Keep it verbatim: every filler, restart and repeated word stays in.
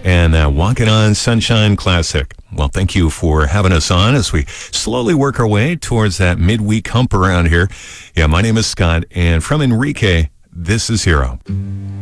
and uh, Walking on Sunshine classic. Well, thank you for having us on as we slowly work our way towards that midweek hump around here. Yeah, my name is Scott, and from Enrique, this is Hero.